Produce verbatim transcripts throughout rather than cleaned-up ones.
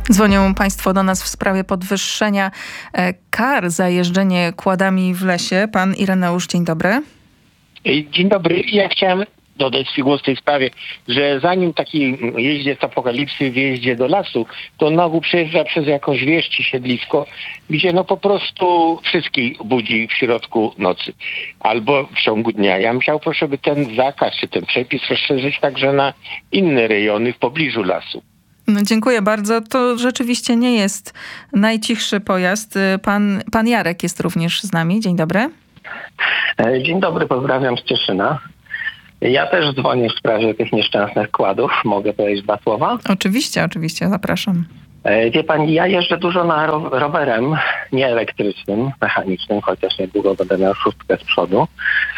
Dzwonią Państwo do nas w sprawie podwyższenia kar za jeżdżenie kładami w lesie. Pan Ireneusz, dzień dobry. Dzień dobry. Ja chciałem dodać swój głos w tej sprawie, że zanim taki jeździec apokalipsy wjeździe do lasu, to Nagu przejeżdża przez jakąś wieś czy siedlisko, gdzie no po prostu wszystkich budzi w środku nocy albo w ciągu dnia. Ja bym chciał, proszę, by ten zakaz czy ten przepis rozszerzyć także na inne rejony w pobliżu lasu. No, dziękuję bardzo. To rzeczywiście nie jest najcichszy pojazd. Pan, pan Jarek jest również z nami. Dzień dobry. Dzień dobry, pozdrawiam z Cieszyna. Ja też dzwonię w sprawie tych nieszczęsnych kładów. Mogę powiedzieć dwa słowa? Oczywiście, oczywiście. Zapraszam. Wie pani, ja jeżdżę dużo na ro- rowerem, nie elektrycznym, mechanicznym, chociaż niedługo będę miał szóstkę z przodu.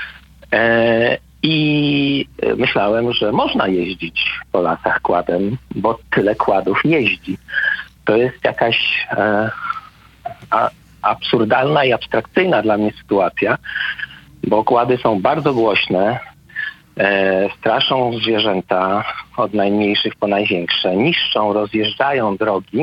E- I myślałem, że można jeździć po lasach kładem, bo tyle kładów jeździ. To jest jakaś e, a, absurdalna i abstrakcyjna dla mnie sytuacja, bo kłady są bardzo głośne, e, straszą zwierzęta od najmniejszych po największe, niszczą, rozjeżdżają drogi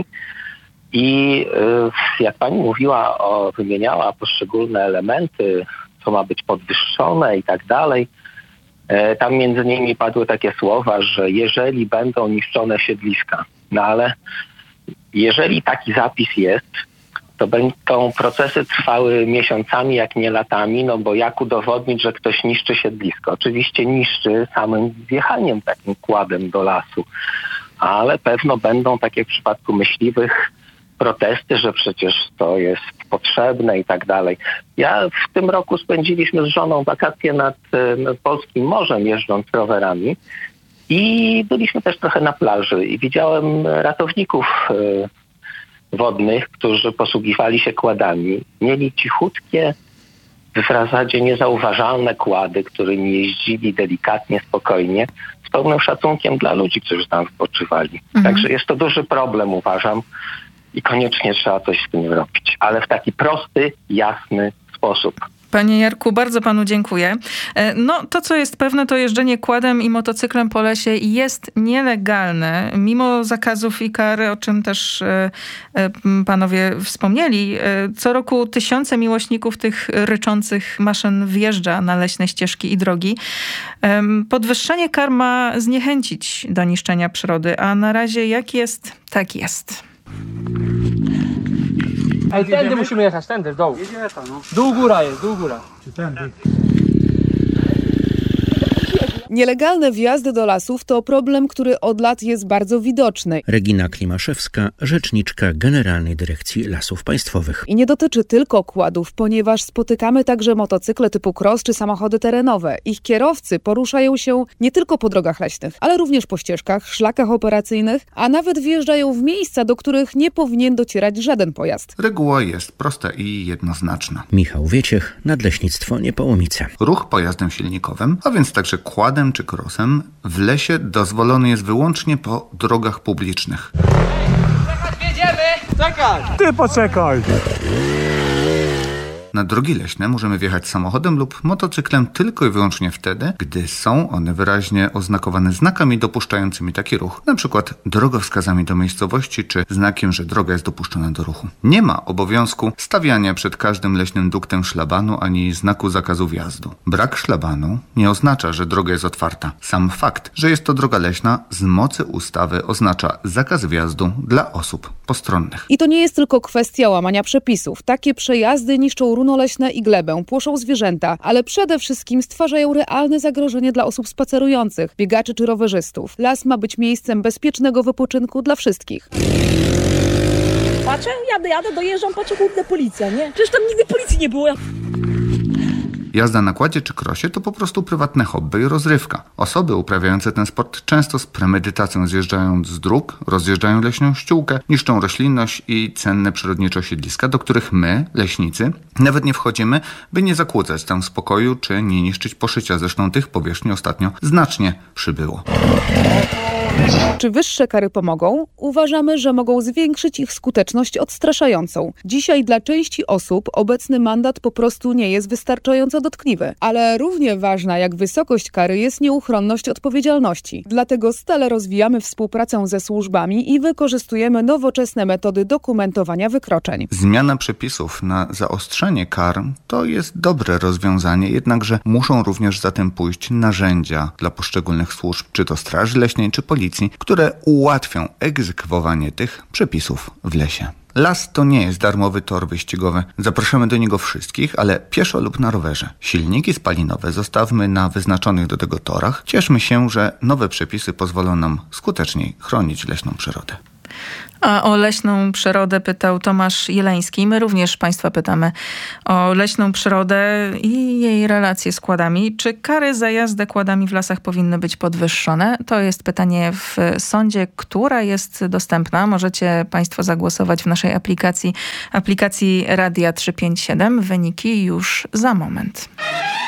i e, jak pani mówiła, o, wymieniała poszczególne elementy, co ma być podwyższone i tak dalej. Tam między innymi padły takie słowa, że jeżeli będą niszczone siedliska, no ale jeżeli taki zapis jest, to będą procesy trwały miesiącami, jak nie latami, no bo jak udowodnić, że ktoś niszczy siedlisko? Oczywiście niszczy samym wjechaniem takim kładem do lasu, ale pewno będą, tak jak w przypadku myśliwych, protesty, że przecież to jest potrzebne i tak dalej. Ja w tym roku spędziliśmy z żoną wakacje nad, nad polskim morzem, jeżdżąc rowerami i byliśmy też trochę na plaży i widziałem ratowników y, wodnych, którzy posługiwali się kładami. Mieli cichutkie, w zasadzie niezauważalne kłady, którymi jeździli delikatnie, spokojnie, z pełnym szacunkiem dla ludzi, którzy tam wypoczywali. Mhm. Także jest to duży problem, uważam. I koniecznie trzeba coś z tym robić, ale w taki prosty, jasny sposób. Panie Jarku, bardzo panu dziękuję. No to, co jest pewne, to jeżdżenie kładem i motocyklem po lesie jest nielegalne, mimo zakazów i kar, o czym też panowie wspomnieli. Co roku tysiące miłośników tych ryczących maszyn wjeżdża na leśne ścieżki i drogi. Podwyższenie kar ma zniechęcić do niszczenia przyrody, a na razie jak jest, tak jest. Ej, tędy musimy jechać, tędy, w dół. Jedzie to, no. Dół góra jest, dół góra. Czy tędy? Nielegalne wjazdy do lasów to problem, który od lat jest bardzo widoczny. Regina Klimaszewska, rzeczniczka Generalnej Dyrekcji Lasów Państwowych. I nie dotyczy tylko kładów, ponieważ spotykamy także motocykle typu cross czy samochody terenowe. Ich kierowcy poruszają się nie tylko po drogach leśnych, ale również po ścieżkach, szlakach operacyjnych, a nawet wjeżdżają w miejsca, do których nie powinien docierać żaden pojazd. Reguła jest prosta i jednoznaczna. Michał Wieciech, Nadleśnictwo Niepołomice. Ruch pojazdem silnikowym, a więc także kładem czy krosem, w lesie dozwolony jest wyłącznie po drogach publicznych. Jedziemy! Czekaj! Ty poczekaj! Na drogi leśne możemy wjechać samochodem lub motocyklem tylko i wyłącznie wtedy, gdy są one wyraźnie oznakowane znakami dopuszczającymi taki ruch, na przykład drogowskazami do miejscowości czy znakiem, że droga jest dopuszczona do ruchu. Nie ma obowiązku stawiania przed każdym leśnym duktem szlabanu ani znaku zakazu wjazdu. Brak szlabanu nie oznacza, że droga jest otwarta. Sam fakt, że jest to droga leśna, z mocy ustawy oznacza zakaz wjazdu dla osób postronnych. I to nie jest tylko kwestia łamania przepisów. Takie przejazdy niszczą runo leśne i glebę, płoszą zwierzęta, ale przede wszystkim stwarzają realne zagrożenie dla osób spacerujących, biegaczy czy rowerzystów. Las ma być miejscem bezpiecznego wypoczynku dla wszystkich. Patrzę, jadę, jadę, dojeżdżam, patrzę, kurde, policja, nie? Przecież tam nigdy policji nie było. Jazda na kładzie czy krosie to po prostu prywatne hobby i rozrywka. Osoby uprawiające ten sport często z premedytacją zjeżdżają z dróg, rozjeżdżają leśną ściółkę, niszczą roślinność i cenne przyrodniczo siedliska, do których my, leśnicy, nawet nie wchodzimy, by nie zakłócać tam spokoju czy nie niszczyć poszycia. Zresztą tych powierzchni ostatnio znacznie przybyło. Czy wyższe kary pomogą? Uważamy, że mogą zwiększyć ich skuteczność odstraszającą. Dzisiaj dla części osób obecny mandat po prostu nie jest wystarczająco dotkliwy. Ale równie ważna jak wysokość kary jest nieuchronność odpowiedzialności. Dlatego stale rozwijamy współpracę ze służbami i wykorzystujemy nowoczesne metody dokumentowania wykroczeń. Zmiana przepisów na zaostrzenie kar to jest dobre rozwiązanie, jednakże muszą również za tym pójść narzędzia dla poszczególnych służb, czy to Straży Leśnej, czy Policji, które ułatwią egzekwowanie tych przepisów w lesie. Las to nie jest darmowy tor wyścigowy. Zapraszamy do niego wszystkich, ale pieszo lub na rowerze. Silniki spalinowe zostawmy na wyznaczonych do tego torach. Cieszmy się, że nowe przepisy pozwolą nam skuteczniej chronić leśną przyrodę. A o leśną przyrodę pytał Tomasz Jeleński. My również Państwa pytamy o leśną przyrodę i jej relacje z kładami. Czy kary za jazdę kładami w lasach powinny być podwyższone? To jest pytanie w sądzie, która jest dostępna. Możecie Państwo zagłosować w naszej aplikacji, aplikacji Radia trzysta pięćdziesiąt siedem. Wyniki już za moment.